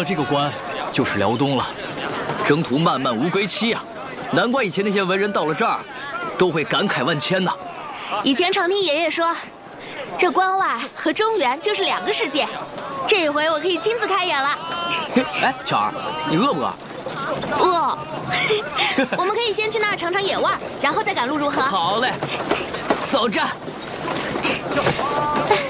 了这个关，就是辽东了。征途漫漫无归期啊，难怪以前那些文人到了这儿，都会感慨万千呢。 以前常听爷爷说，这关外和中原就是两个世界。这回我可以亲自开眼了。 哎，巧儿，你饿不饿？ 饿。我们可以先去那儿尝尝野味，然后再赶路，如何？ 好嘞，走着。